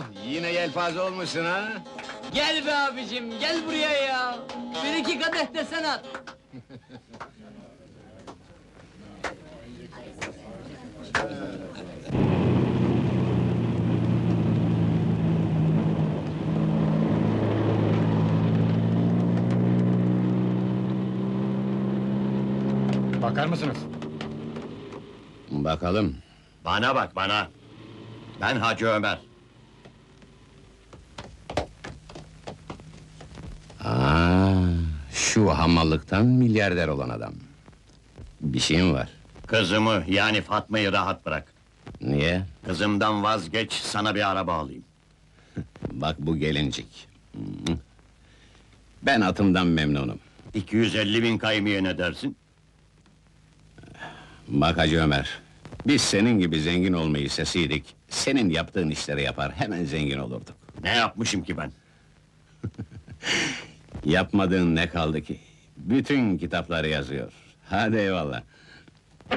yine yelpaze olmuşsun ha? Gel be abicim, gel buraya ya! Bir iki kadeh de sen at! Bakar mısınız? Bakalım. Bana bak, bana! Ben Hacı Ömer. Şu hamallıktan milyarder olan adam. Bir şeyin var. Kızımı, yani Fatma'yı rahat bırak. Niye? Kızımdan vazgeç, sana bir araba alayım. Bak bu gelincik. Hı. Ben atımdan memnunum. 250.000 kaymaya ne dersin? Bak Hacı Ömer, biz senin gibi zengin olmayı sesiydik, senin yaptığın işleri yapar, hemen zengin olurduk. Ne yapmışım ki ben? Yapmadığın ne kaldı ki? Bütün kitapları yazıyor. Hadi eyvallah.